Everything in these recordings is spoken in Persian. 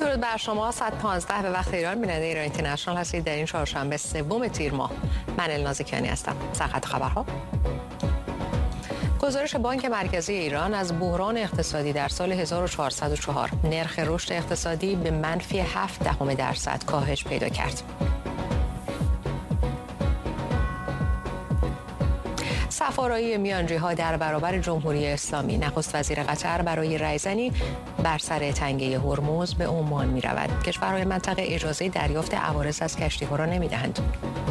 درود بر شما. 115 به وقت ایران بیننده ایران اینترنشنال هستید. در این چهارشنبه سوم تیر ماه من النازکیانی هستم. سرخط خبرها: گزارش بانک مرکزی ایران از بحران اقتصادی در سال 1404 نرخ رشد اقتصادی به منفی 0.7% کاهش پیدا کرد. صفارایی میانجی‌ها در برابر جمهوری اسلامی. نخست وزیر قطر برای رایزنی بر سر تنگه هرمز به عمان می‌رود. کشورهای منطقه اجازه دریافت عوارض از کشتی‌ها را نمی‌دهند.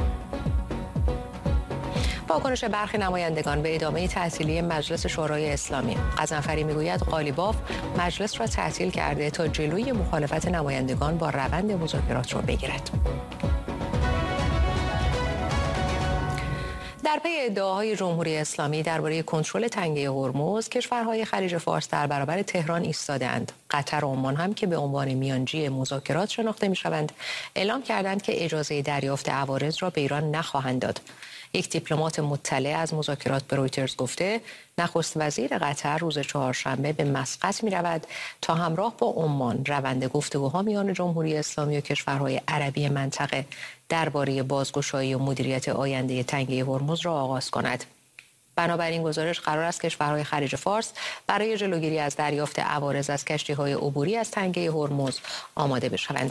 واکنش برخی نمایندگان به ادامه تعطیلی مجلس شورای اسلامی. غضنفری میگوید قالیباف مجلس را تعطیل کرده تا جلوی مخالفت نمایندگان با روند مذاکرات را بگیرد. در پی ادعاهای جمهوری اسلامی درباره کنترل تنگه هرمز، کشورهای خلیج فارس در برابر تهران ایستاده‌اند. قطر و عمان هم که به عنوان میانجی مذاکرات شناخته می‌شوند، اعلام کردند که اجازه دریافت عوارض را به ایران نخواهند داد. یک دیپلمات مطلع از مذاکرات به رویترز گفته نخست وزیر قطر روز چهارشنبه به مسقط می‌رود تا همراه با عمان روند گفتگوها میان جمهوری اسلامی و کشورهای عربی منطقه درباره بازگشایی و مدیریت آینده تنگه هرمز را آغاز کند. بنابراین گزارش قرار است کشورهای خلیج فارس برای جلوگیری از دریافت عوارض از کشتی‌های عبوری از تنگه هرمز آماده بشوند.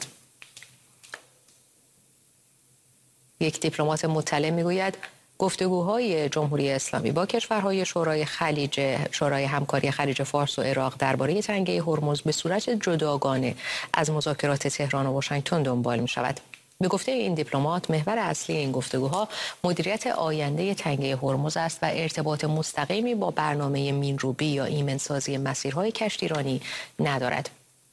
یک دیپلمات مطلع میگوید گفتگوهای جمهوری اسلامی با کشورهای شورای همکاری خلیج فارس و عراق درباره تنگه هرمز به صورت جداگانه از مذاکرات تهران و واشنگتن دنبال می شود. به گفته این دیپلمات محور اصلی این گفتگوها مدیریت آینده تنگه هرمز است و ارتباط مستقیمی با برنامه مین‌روبی یا ایمنسازی مسیرهای کشتیرانی ندارد.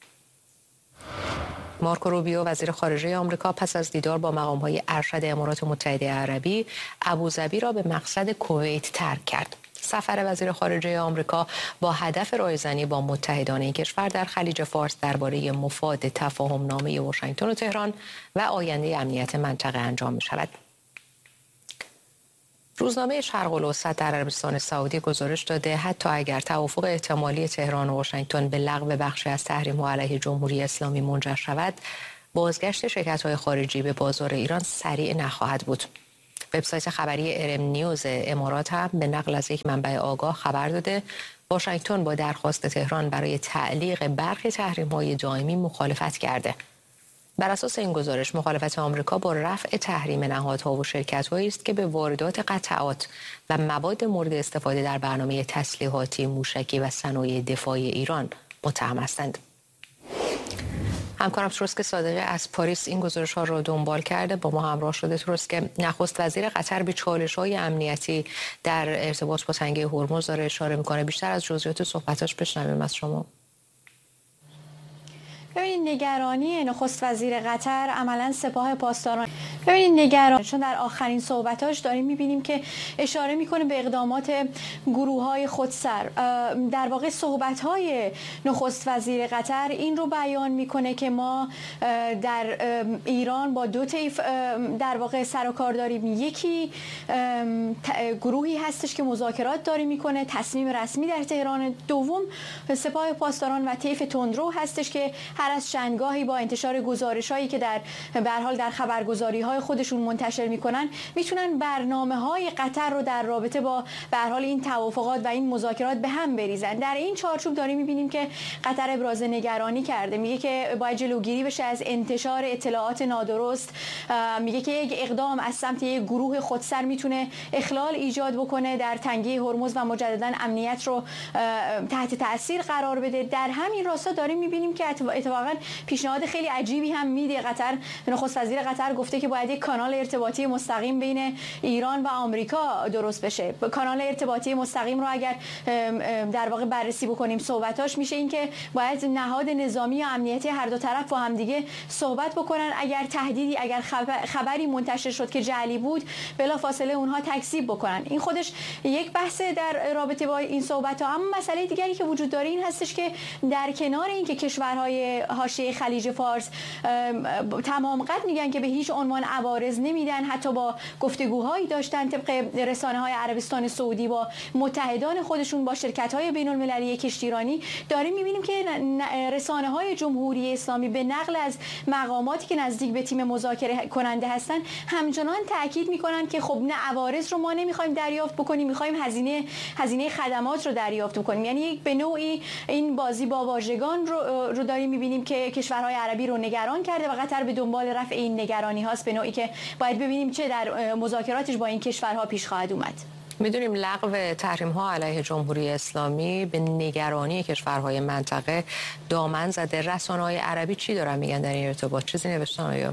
مارکو روبیو وزیر خارجه آمریکا پس از دیدار با مقام‌های ارشد امارات متحده عربی ابوظبی را به مقصد کویت ترک کرد. سفر وزیر خارجه آمریکا با هدف رایزنی با متحدان این کشور در خلیج فارس درباره مفاد تفاهم‌نامه واشنگتن و تهران و آینده امنیت منطقه انجام می‌شود. روزنامه شرق الاوسط در عربستان سعودی گزارش داده حتی اگر توافق احتمالی تهران و واشنگتن به لغو بخشی از تحریم‌ها علیه جمهوری اسلامی منجر شود، بازگشت شرکت‌های خارجی به بازار ایران سریع نخواهد بود. وبسایت خبری ارم نیوز امارات هم به نقل از یک منبع آگاه خبر داده واشنگتن با درخواست تهران برای تعلیق برخی تحریم‌های دائمی مخالفت کرده. بر اساس این گزارش مخالفت آمریکا با رفع تحریم نهادها و شرکت‌هایی است که به واردات قطعات و مواد مورد استفاده در برنامه تسلیحاتی موشکی و صنایع دفاعی ایران متهم هستند. همکارم تروسک صادقی از پاریس این گزارش‌ها را دنبال کرده، با ما همراه شده. تروسک، نخست وزیر قطر به چالش‌های امنیتی در ارتباط با تنگه هرمز داره اشاره می‌کنه. بیشتر از جزئیات صحبتاش بشنویم از شما. ببینید نگرانی نخست وزیر قطر عملاً سپاه پاسداران. ببینید نگران چون در آخرین صحبتاش داریم می‌بینیم که اشاره می‌کنه به اقدامات گروه‌های خودسر. در واقع صحبت‌های نخست وزیر قطر این رو بیان می‌کنه که ما در ایران با دو طیف در واقع سر و کار داریم. یکی گروهی هستش که مذاکرات داره می‌کنه، تصمیم رسمی در تهران. دوم سپاه پاسداران و طیف تندرو هستش که هر از چندگاهی با انتشار گزارش‌هایی که به هر حال در خبرگزاری‌های خودشون منتشر می‌کنن میتونن برنامه‌های قطر رو در رابطه با به هر حال این توافقات و این مذاکرات به هم بریزن. در این چارچوب داریم می‌بینیم که قطر ابراز نگرانی کرده، میگه که باید جلوگیری بشه از انتشار اطلاعات نادرست. میگه که یک اقدام از سمت یک گروه خودسر میتونه اخلال ایجاد بکنه در تنگه هرمز و مجددا امنیت رو تحت تاثیر قرار بده. در همین راستا داریم می‌بینیم که اتفاقاً پیشنهاد خیلی عجیبی هم میده. قطر نخست وزیر قطر گفته که باید یک کانال ارتباطی مستقیم بین ایران و آمریکا درست بشه. کانال ارتباطی مستقیم رو اگر در واقع بررسی بکنیم صحبتاش میشه این که باید نهاد نظامی و امنیتی هر دو طرف با هم دیگه صحبت بکنن. اگر تهدیدی، اگر خبری منتشر شد که جعلی بود، بلافاصله اونها تکذیب بکنن. این خودش یک بحث در رابطه با این صحبت‌ها. اما مسئله دیگری که وجود داره این هستش که در کنار این که کشورهای حاشیه خلیج فارس تمام قد میگن که به هیچ عنوان عوارض نمیدن. حتی با گفتگوهایی داشتن طبق رسانه‌های عربستان سعودی با متحدان خودشون، با شرکت‌های بین‌المللی کشتیرانی. داریم می‌بینیم که رسانه‌های جمهوری اسلامی به نقل از مقاماتی که نزدیک به تیم مذاکره کننده هستن همچنان تاکید می‌کنن که خب نه، عوارض رو ما نمی‌خوایم دریافت بکنیم، می‌خوایم هزینه خدمات رو دریافت بکنیم. یعنی به نوعی این بازی با واژگان رو داریم می‌بینیم که کشورهای عربی رو نگران کرده و قطر به دنبال رفع این نگرانی هاست، به نوعی که باید ببینیم چه در مذاکراتش با این کشورها پیش خواهد اومد. میدونیم لغو تحریم ها علیه جمهوری اسلامی به نگرانی کشورهای منطقه دامن زده. رسانه‌های عربی چی دارن میگن در این ارتباط؟ چیزی نوشتن آیا؟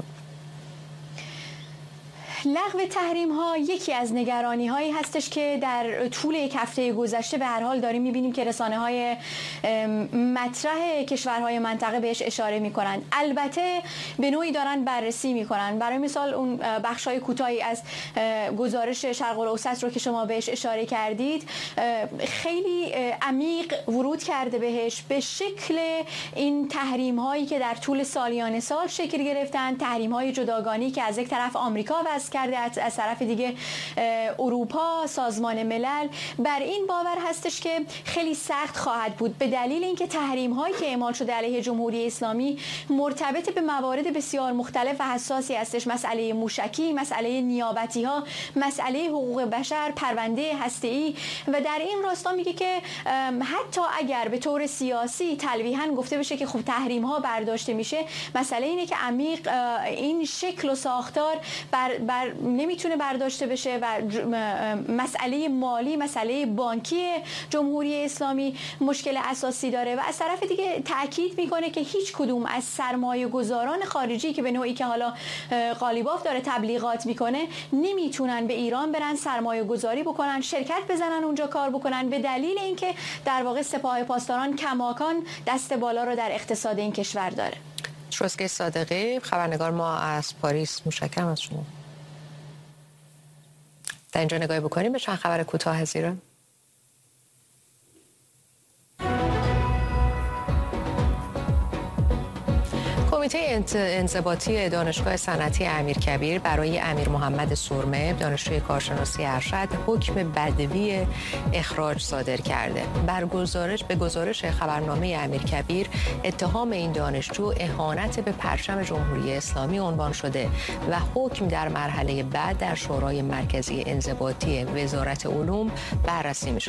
لغو تحریم ها یکی از نگرانی هایی هستش که در طول یک هفته گذشته به هر حال داریم میبینیم که رسانه های مطرح کشورهای منطقه بهش اشاره میکنند. البته به نوعی دارن بررسی میکنن. برای مثال اون بخش های کوتاهی از گزارش شرق الاوسط رو که شما بهش اشاره کردید خیلی عمیق ورود کرده بهش، به شکل این تحریم هایی که در طول سالیان سال شکل گرفتن، تحریم های جداگانه که از یک طرف آمریکا وضع کرده، از طرف دیگه اروپا، سازمان ملل. بر این باور هستش که خیلی سخت خواهد بود به دلیل اینکه تحریم هایی که اعمال شده علیه جمهوری اسلامی مرتبط به موارد بسیار مختلف و حساسی هستش. مسئله موشکی، مسئله نیابتی ها، مسئله حقوق بشر، پرونده هسته‌ای. و در این راستا میگه که حتی اگر به طور سیاسی تلویحاً گفته بشه که خب تحریم ها برداشته میشه، مسئله اینه که عمیق این شکل و ساختار نمیتونه برداشته بشه و مسئله مالی، مسئله بانکی جمهوری اسلامی مشکل اساسی داره. و از طرف دیگه تاکید میکنه که هیچ کدوم از سرمایه گذاران خارجی که به نوعی که حالا قالیباف داره تبلیغات میکنه نمیتونن به ایران برن سرمایه گذاری بکنن، شرکت بزنن اونجا کار بکنن، به دلیل اینکه در واقع سپاه پاسداران کماکان دست بالا رو در اقتصاد این کشور داره. شروزگه صادقی، خبرنگار ما از پاریس، متشکرم از شما. در اینجا نگاهی بکنیم به چند خبر کوتاه زیرا. کمیته انضباطی دانشگاه صنعتی امیرکبیر برای امیر محمد سرمه، دانشجوی کارشناسی ارشد، حکم بدوی اخراج صادر کرده. به گزارش خبرنامه امیرکبیر، اتهام این دانشجو اهانت به پرچم جمهوری اسلامی عنوان شده و حکم در مرحله بعد در شورای مرکزی انضباطی وزارت علوم بررسی می‌شود.